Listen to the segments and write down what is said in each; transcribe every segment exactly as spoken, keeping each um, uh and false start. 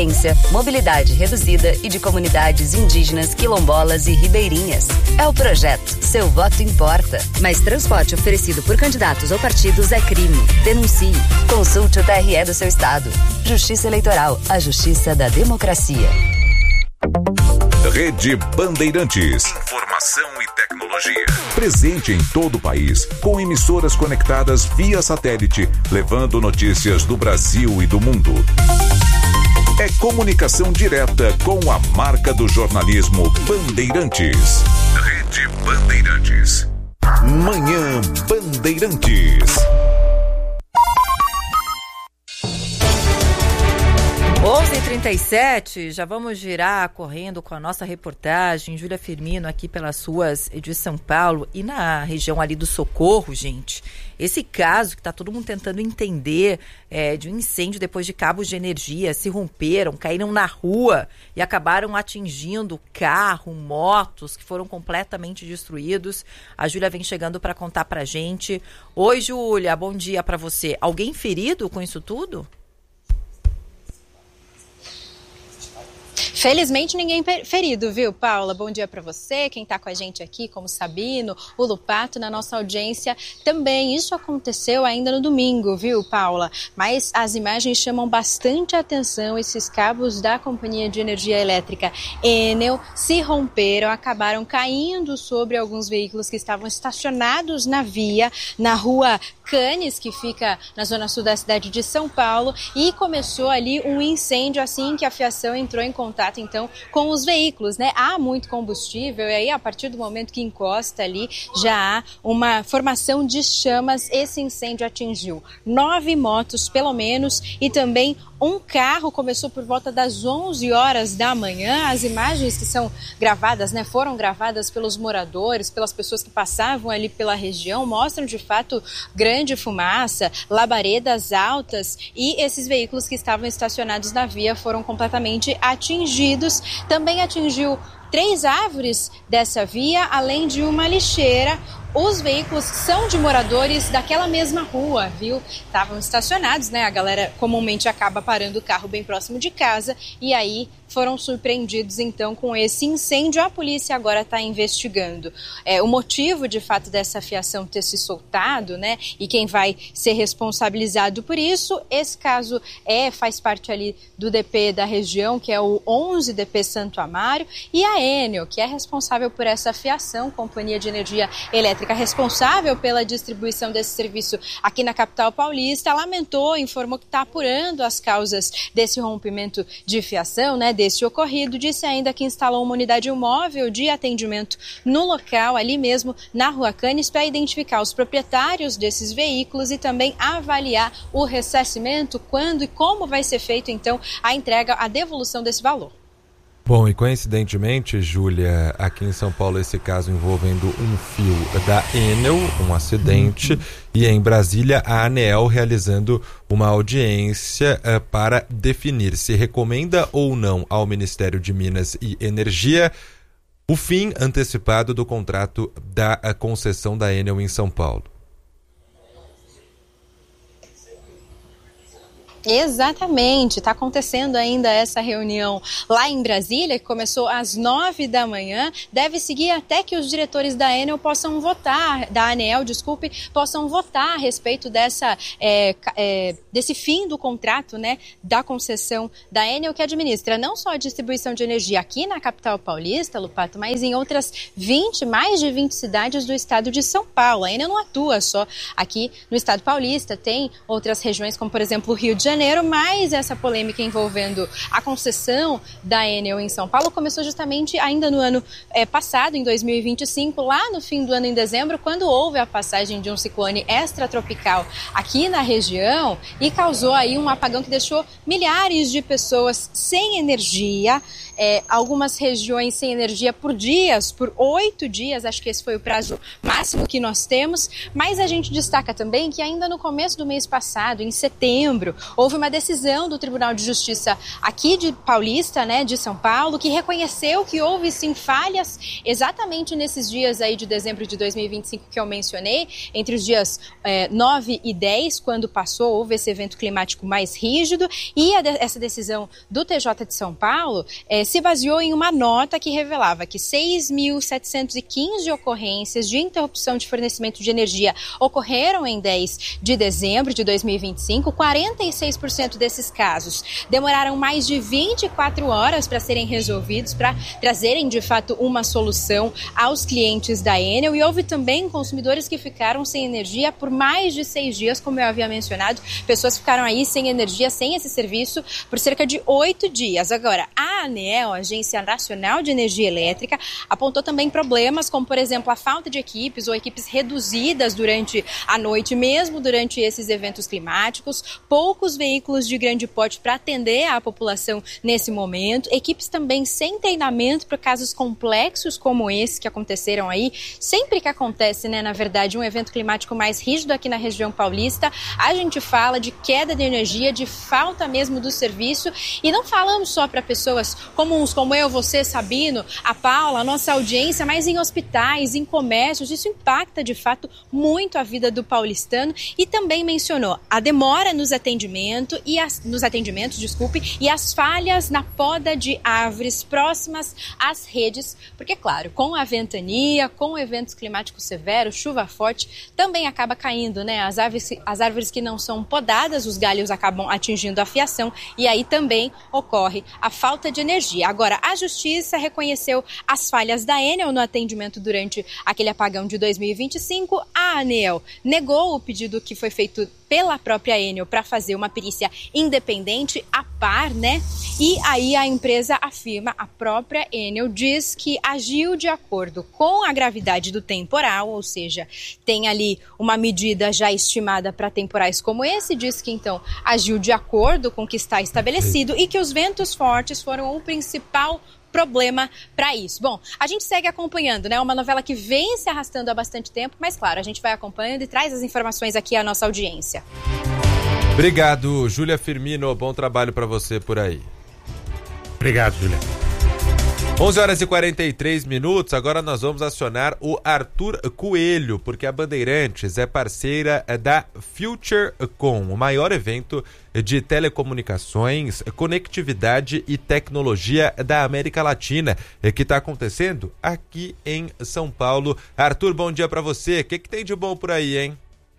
Mobilidade reduzida e de comunidades indígenas, quilombolas e ribeirinhas. É o projeto Seu Voto Importa. Mas transporte oferecido por candidatos ou partidos é crime. Denuncie. Consulte o T R E do seu estado. Justiça Eleitoral, a justiça da democracia. Rede Bandeirantes. Informação e tecnologia. Presente em todo o país, com emissoras conectadas via satélite, levando notícias do Brasil e do mundo. É comunicação direta com a marca do jornalismo Bandeirantes. Rede Bandeirantes. Manhã Bandeirantes. onze e trinta e sete, já vamos girar correndo com a nossa reportagem, Júlia Firmino, aqui pelas ruas de São Paulo e na região ali do Socorro, gente. Esse caso que está todo mundo tentando entender é, de um incêndio depois de cabos de energia se romperam, caíram na rua e acabaram atingindo carro, motos que foram completamente destruídos. A Júlia vem chegando para contar pra gente. Oi, Júlia, bom dia para você. Alguém ferido com isso tudo? Felizmente ninguém ferido, viu, Paula? Bom dia para você, quem está com a gente aqui, como Sabino, o Lupato, na nossa audiência também. Isso aconteceu ainda no domingo, viu, Paula? Mas as imagens chamam bastante atenção. Esses cabos da Companhia de Energia Elétrica Enel se romperam, acabaram caindo sobre alguns veículos que estavam estacionados na via, na rua Canes, que fica na zona sul da cidade de São Paulo, e começou ali um incêndio assim que a fiação entrou em contato então com os veículos, né? Há muito combustível e aí a partir do momento que encosta ali já há uma formação de chamas. Esse incêndio atingiu nove motos pelo menos e também um carro. Começou por volta das onze horas da manhã. As imagens que são gravadas, né, foram gravadas pelos moradores, pelas pessoas que passavam ali pela região, mostram de fato grande fumaça, labaredas altas, e esses veículos que estavam estacionados na via foram completamente atingidos. Também atingiu três árvores dessa via, além de uma lixeira. Os veículos são de moradores daquela mesma rua, viu? Estavam estacionados, né? A galera comumente acaba parando o carro bem próximo de casa e aí foram surpreendidos então com esse incêndio. A polícia agora está investigando é, o motivo de fato dessa fiação ter se soltado, né? E quem vai ser responsabilizado por isso. Esse caso é, faz parte ali do D P da região, que é o onze D P Santo Amaro, e a Enel, que é responsável por essa fiação, Companhia de Energia Elétrica responsável pela distribuição desse serviço aqui na capital paulista, lamentou, informou que está apurando as causas desse rompimento de fiação, né, desse ocorrido. Disse ainda que instalou uma unidade móvel de atendimento no local, ali mesmo na Rua Canes, para identificar os proprietários desses veículos e também avaliar o ressarcimento, quando e como vai ser feito então a entrega, a devolução desse valor. Bom, e coincidentemente, Júlia, aqui em São Paulo esse caso envolvendo um fio da Enel, um acidente, uhum. E em Brasília a ANEEL realizando uma audiência uh, para definir se recomenda ou não ao Ministério de Minas e Energia o fim antecipado do contrato da uh, concessão da Enel em São Paulo. Exatamente, está acontecendo ainda essa reunião lá em Brasília, que começou às nove da manhã, deve seguir até que os diretores da Enel possam votar, da ANEEL, desculpe, possam votar a respeito dessa, é, é, desse fim do contrato, né, da concessão da Enel, que administra não só a distribuição de energia aqui na capital paulista, Lupato, mas em outras vinte, mais de vinte cidades do estado de São Paulo. A Enel não atua só aqui no estado paulista, tem outras regiões, como por exemplo o Rio de Janeiro, mas essa polêmica envolvendo a concessão da Enel em São Paulo começou justamente ainda no ano é, passado, em dois mil e vinte e cinco, lá no fim do ano, em dezembro, quando houve a passagem de um ciclone extratropical aqui na região e causou aí um apagão que deixou milhares de pessoas sem energia, é, algumas regiões sem energia por dias, por oito dias, acho que esse foi o prazo máximo que nós temos, mas a gente destaca também que ainda no começo do mês passado, em setembro, houve uma decisão do Tribunal de Justiça aqui de Paulista, né, de São Paulo, que reconheceu que houve sim falhas exatamente nesses dias aí de dezembro de dois mil e vinte e cinco que eu mencionei, entre os dias é, nove e dez, quando passou, houve esse evento climático mais rígido, e a de, essa decisão do T J de São Paulo é, se baseou em uma nota que revelava que seis mil setecentos e quinze ocorrências de interrupção de fornecimento de energia ocorreram em dez de dezembro de dois mil e vinte e cinco. quarenta e seis por cento desses casos demoraram mais de vinte e quatro horas para serem resolvidos, para trazerem de fato uma solução aos clientes da Enel, e houve também consumidores que ficaram sem energia por mais de seis dias, como eu havia mencionado, pessoas ficaram aí sem energia, sem esse serviço, por cerca de oito dias. Agora, a ANEEL, a Agência Nacional de Energia Elétrica, apontou também problemas como, por exemplo, a falta de equipes ou equipes reduzidas durante a noite, mesmo durante esses eventos climáticos, poucos veículos de grande porte para atender a população nesse momento, equipes também sem treinamento para casos complexos como esse que aconteceram aí. Sempre que acontece, né, na verdade, um evento climático mais rígido aqui na região paulista, a gente fala de queda de energia, de falta mesmo do serviço, e não falamos só para pessoas comuns como eu, você, Sabino, a Paula, a nossa audiência, mas em hospitais, em comércios. Isso impacta de fato muito a vida do paulistano, e também mencionou a demora nos atendimentos e as, nos atendimentos, desculpe, e as falhas na poda de árvores próximas às redes, porque claro, com a ventania, com eventos climáticos severos, chuva forte, também acaba caindo, né? As árvores, as árvores que não são podadas, os galhos acabam atingindo a fiação, e aí também ocorre a falta de energia. Agora, a Justiça reconheceu as falhas da Enel no atendimento durante aquele apagão de dois mil e vinte e cinco. A ANEEL negou o pedido que foi feito pela própria Enel para fazer uma perícia independente, a par, né? E aí a empresa afirma, a própria Enel diz que agiu de acordo com a gravidade do temporal, ou seja, tem ali uma medida já estimada para temporais como esse, diz que então agiu de acordo com o que está estabelecido e que os ventos fortes foram o principal problema para isso. Bom, a gente segue acompanhando, né? Uma novela que vem se arrastando há bastante tempo, mas claro, a gente vai acompanhando e traz as informações aqui à nossa audiência. Obrigado, Júlia Firmino. Bom trabalho para você por aí. Obrigado, Júlia. onze horas e quarenta e três minutos, agora nós vamos acionar o Arthur Coelho, porque a Bandeirantes é parceira da FutureCon, o maior evento de telecomunicações, conectividade e tecnologia da América Latina, que está acontecendo aqui em São Paulo. Arthur, bom dia para você. O que, que tem de bom por aí, hein?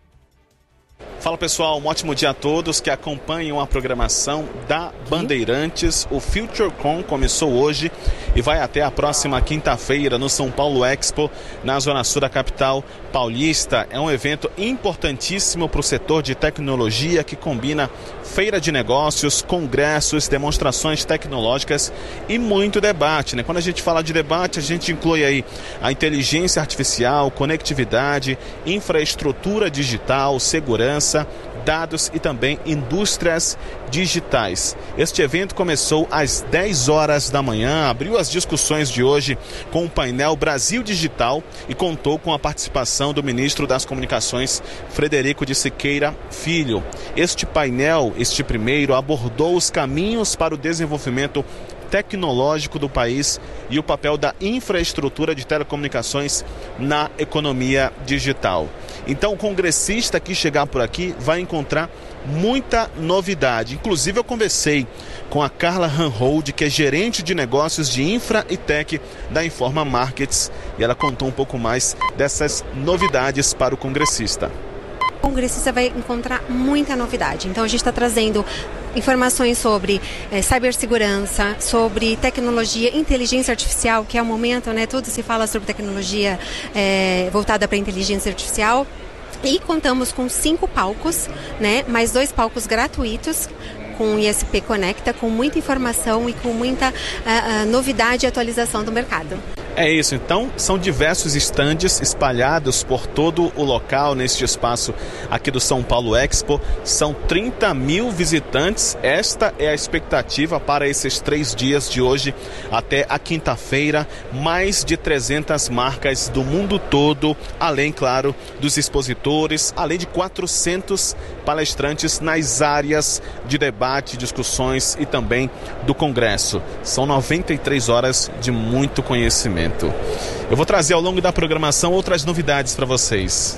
Fala pessoal, um ótimo dia a todos que acompanham a programação da Bandeirantes. O FutureCon começou hoje e vai até a próxima quinta-feira no São Paulo Expo, na zona sul da capital paulista. É um evento importantíssimo para o setor de tecnologia que combina feira de negócios, congressos, demonstrações tecnológicas e muito debate, né? Quando a gente fala de debate, a gente inclui aí a inteligência artificial, conectividade, infraestrutura digital, segurança, dados e também indústrias digitais. Este evento começou às dez horas da manhã, abriu as discussões de hoje com o painel Brasil Digital e contou com a participação do ministro das Comunicações, Frederico de Siqueira Filho. Este painel, este primeiro, abordou os caminhos para o desenvolvimento tecnológico do país e o papel da infraestrutura de telecomunicações na economia digital. Então, o congressista que chegar por aqui vai encontrar muita novidade. Inclusive, eu conversei com a Carla Hanhold, que é gerente de negócios de infra e tech da Informa Markets, e ela contou um pouco mais dessas novidades para o congressista. O congressista vai encontrar muita novidade. Então, a gente está trazendo informações sobre é, cibersegurança, sobre tecnologia, inteligência artificial, que é o momento, né? Tudo se fala sobre tecnologia é, voltada para a inteligência artificial. E contamos com cinco palcos, né? Mais dois palcos gratuitos, com o I S P Conecta, com muita informação e com muita uh, uh, novidade e atualização do mercado. É isso, então são diversos estandes espalhados por todo o local neste espaço aqui do São Paulo Expo. São trinta mil visitantes, esta é a expectativa para esses três dias de hoje até a quinta-feira. Mais de trezentas marcas do mundo todo, além, claro, dos expositores, além de quatrocentos palestrantes nas áreas de debate, discussões e também do Congresso. São noventa e três horas de muito conhecimento. Eu vou trazer ao longo da programação outras novidades para vocês.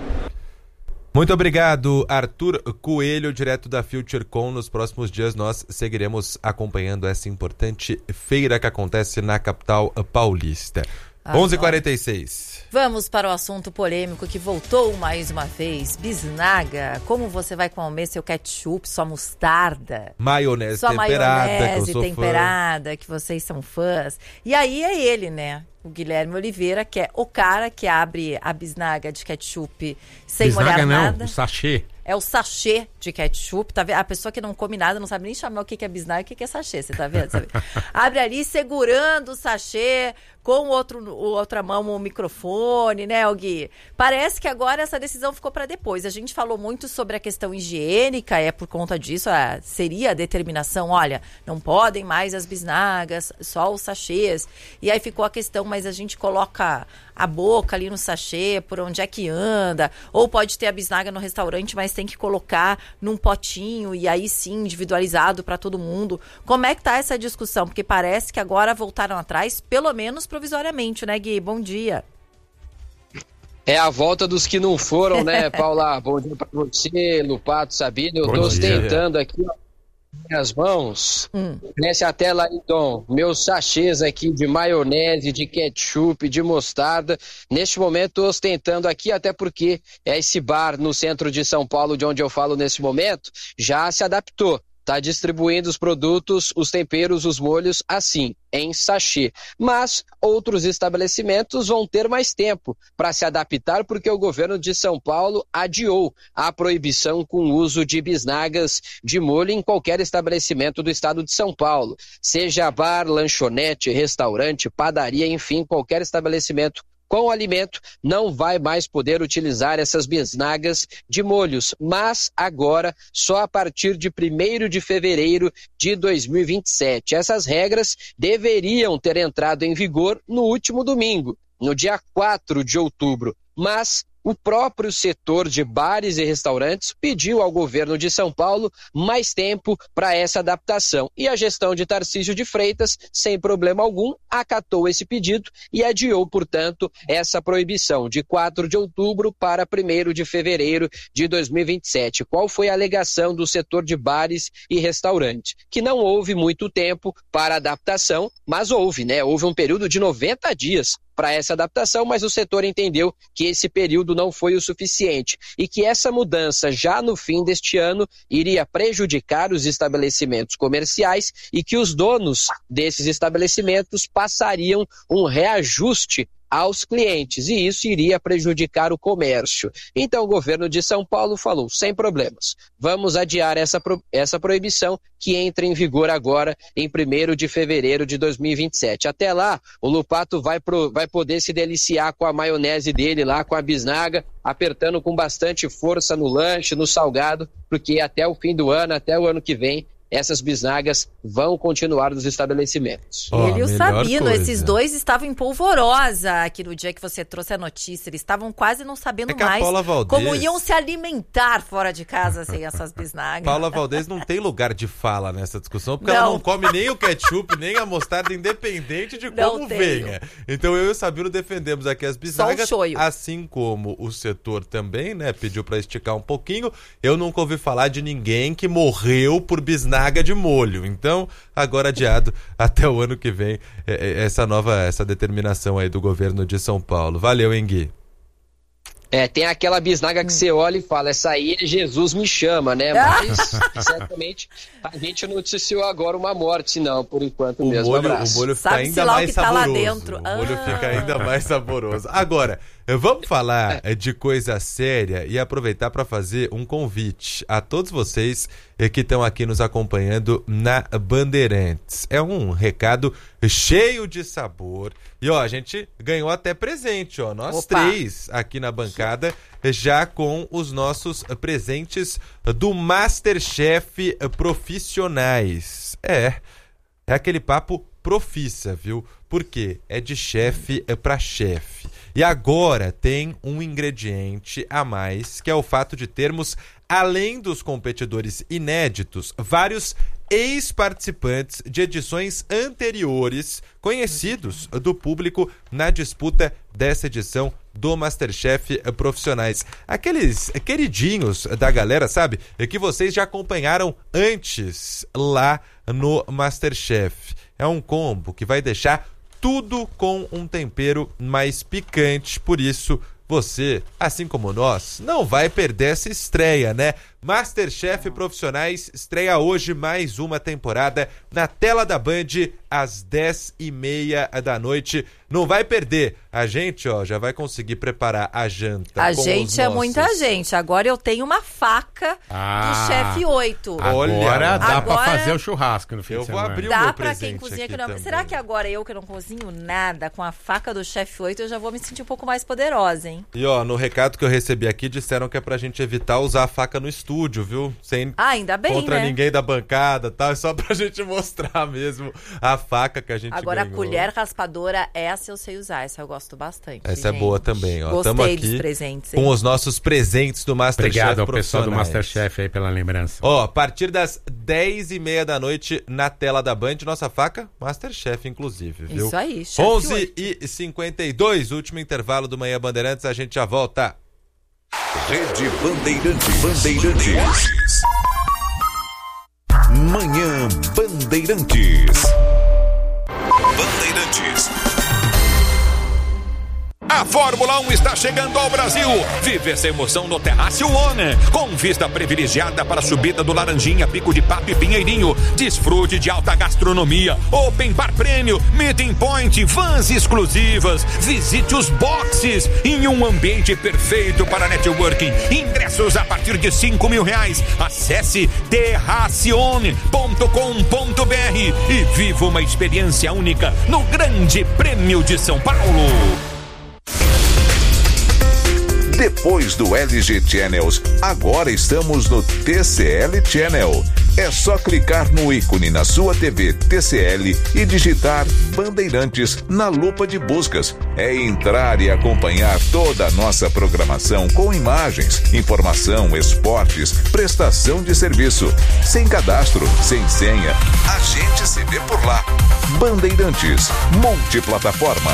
Muito obrigado, Arthur Coelho, direto da FutureCon. Nos próximos dias nós seguiremos acompanhando essa importante feira que acontece na capital paulista. Ah, onze e quarenta e seis. Vamos para o assunto polêmico que voltou mais uma vez. Bisnaga, como você vai comer seu ketchup, sua mostarda? Maionese sua temperada, maionese que eu sou temperada, fã. Que vocês são fãs. E aí é ele, né? O Guilherme Oliveira, que é o cara que abre a bisnaga de ketchup sem bisnaga molhar não, nada. o sachê. É o sachê de ketchup, tá vendo? A pessoa que não come nada não sabe nem chamar o que é bisnaga e o que é sachê, você tá vendo? Sabe? Abre ali segurando o sachê, com outro, outra mão o microfone, né, Gui? Parece que agora essa decisão ficou para depois. A gente falou muito sobre a questão higiênica, é por conta disso, a, seria a determinação, olha, não podem mais as bisnagas, só os sachês. E aí ficou a questão, mas a gente coloca a boca ali no sachê, por onde é que anda, ou pode ter a bisnaga no restaurante, mas tem que colocar num potinho e aí sim, individualizado para todo mundo. Como é que tá essa discussão? Porque parece que agora voltaram atrás, pelo menos provisoriamente, né, Gui? Bom dia. É a volta dos que não foram, né, Paula? Bom dia para você, Lupato, Sabino. Eu tô ostentando aqui, ó, minhas mãos. Hum. Nessa a tela aí, Dom. Meus sachês aqui de maionese, de ketchup, de mostarda. Neste momento tô ostentando aqui, até porque é esse bar no centro de São Paulo, de onde eu falo nesse momento, já se adaptou. Está distribuindo os produtos, os temperos, os molhos, assim, em sachê. Mas outros estabelecimentos vão ter mais tempo para se adaptar, porque o governo de São Paulo adiou a proibição com o uso de bisnagas de molho em qualquer estabelecimento do estado de São Paulo. Seja bar, lanchonete, restaurante, padaria, enfim, qualquer estabelecimento com o alimento, não vai mais poder utilizar essas bisnagas de molhos, mas agora só a partir de primeiro de fevereiro de dois mil e vinte e sete. Essas regras deveriam ter entrado em vigor no último domingo, no dia quatro de outubro, mas o próprio setor de bares e restaurantes pediu ao governo de São Paulo mais tempo para essa adaptação. E a gestão de Tarcísio de Freitas, sem problema algum, acatou esse pedido e adiou, portanto, essa proibição de quatro de outubro para primeiro de fevereiro de dois mil e vinte e sete. Qual foi a alegação do setor de bares e restaurantes? Que não houve muito tempo para adaptação, mas houve, né? Houve um período de noventa dias para essa adaptação, mas o setor entendeu que esse período não foi o suficiente e que essa mudança já no fim deste ano iria prejudicar os estabelecimentos comerciais e que os donos desses estabelecimentos passariam um reajuste aos clientes, e isso iria prejudicar o comércio. Então o governo de São Paulo falou, sem problemas, vamos adiar essa, pro, essa proibição que entra em vigor agora em primeiro de fevereiro de dois mil e vinte e sete. Até lá, o Lupato vai, pro, vai poder se deliciar com a maionese dele lá, com a bisnaga, apertando com bastante força no lanche, no salgado, porque até o fim do ano, até o ano que vem, essas bisnagas vão continuar nos estabelecimentos. Oh, Ele e o Sabino, coisa. Esses dois estavam em polvorosa aqui no dia que você trouxe a notícia. Eles estavam quase não sabendo é mais como iam se alimentar fora de casa sem essas bisnagas. Paula Valdez não tem lugar de fala nessa discussão, porque não. Ela não come nem o ketchup, nem a mostarda, independente de como venha. Então eu e o Sabino defendemos aqui as bisnagas, assim como o setor também, né, pediu para esticar um pouquinho. Eu nunca ouvi falar de ninguém que morreu por bisnaga de molho. Então, agora adiado até o ano que vem essa nova, essa determinação aí do governo de São Paulo. Valeu, hein, Gui? É, tem aquela bisnaga que você olha e fala, essa aí é Jesus me chama, né? Mas, certamente, a gente não noticiou agora uma morte, não, por enquanto o mesmo. Molho, o molho fica Sabe ainda lá mais o que tá saboroso. Lá dentro. O molho ah. fica ainda mais saboroso. Agora, vamos falar de coisa séria e aproveitar para fazer um convite a todos vocês que estão aqui nos acompanhando na Bandeirantes. É um recado cheio de sabor. E ó, a gente ganhou até presente, ó. Nós Opa. três aqui na bancada, já com os nossos presentes do MasterChef Profissionais. É, é aquele papo profissa, viu? Porque é de chefe para chefe. E agora tem um ingrediente a mais, que é o fato de termos além dos competidores inéditos, vários ex-participantes de edições anteriores, conhecidos do público na disputa dessa edição do MasterChef Profissionais. Aqueles queridinhos da galera, sabe? Que vocês já acompanharam antes lá no MasterChef. É um combo que vai deixar tudo com um tempero mais picante, por isso você, assim como nós, não vai perder essa estreia, né? MasterChef Profissionais estreia hoje mais uma temporada na tela da Band às dez e meia da noite. Não vai perder. A gente, ó, já vai conseguir preparar a janta. A com gente os é nossos... muita gente. Agora eu tenho uma faca ah, do Chefe oito. Agora dá agora... pra fazer o churrasco no fim eu de semana. Vou abrir o dá meu pra quem cozinha que não... também. Será que agora eu que não cozinho nada, com a faca do Chefe oito, eu já vou me sentir um pouco mais poderosa, hein? E ó, no recado que eu recebi aqui, disseram que é pra gente evitar usar a faca no estúdio, viu? Sem ah, ainda bem, contra né? ninguém da bancada e tal, é só pra gente mostrar mesmo a faca que a gente Agora ganhou. A colher raspadora, essa eu sei usar, essa eu gosto bastante. Essa gente. é boa também, ó. Gostei Tamo aqui dos presentes, com os nossos presentes do MasterChef. Obrigado ao pessoal do MasterChef aí pela lembrança. Ó, a partir das dez e meia da noite na tela da Band, nossa faca, MasterChef, inclusive, viu? Isso aí, Chef onze e cinquenta e dois, último intervalo do Manhã Bandeirantes, a gente já volta. Rede Bandeirantes. Bandeirantes. Manhã Bandeirantes. Bandeirantes. A Fórmula um está chegando ao Brasil. Vive essa emoção no Terrace One, com vista privilegiada para a subida do Laranjinha, Pico de Pato e Pinheirinho. Desfrute de alta gastronomia, Open Bar Prêmio, Meeting Point, vans exclusivas. Visite os boxes em um ambiente perfeito para networking. Ingressos a partir de cinco mil reais. Acesse terraceone ponto com ponto br e viva uma experiência única no Grande Prêmio de São Paulo. Depois do L G Channels, agora estamos no T C L Channel. É só clicar no ícone na sua T V T C L e digitar Bandeirantes na lupa de buscas. É entrar e acompanhar toda a nossa programação com imagens, informação, esportes, prestação de serviço. Sem cadastro, sem senha. A gente se vê por lá. Bandeirantes, multiplataforma.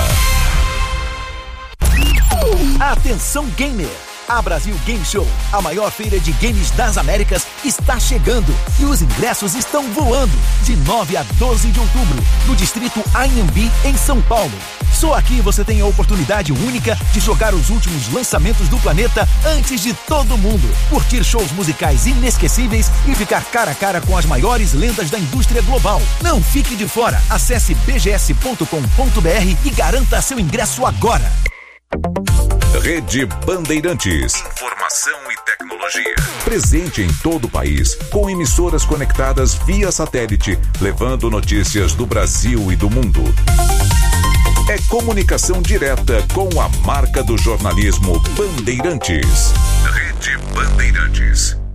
Atenção gamer! A Brasil Game Show, a maior feira de games das Américas, está chegando e os ingressos estão voando de nove a doze de outubro, no distrito A M B, em São Paulo. Só aqui você tem a oportunidade única de jogar os últimos lançamentos do planeta antes de todo mundo, curtir shows musicais inesquecíveis e ficar cara a cara com as maiores lendas da indústria global. Não fique de fora, acesse b g s ponto com ponto b r e garanta seu ingresso agora. Rede Bandeirantes. Informação e tecnologia. Presente em todo o país, com emissoras conectadas via satélite, levando notícias do Brasil e do mundo. É comunicação direta com a marca do jornalismo Bandeirantes. Rede Bandeirantes.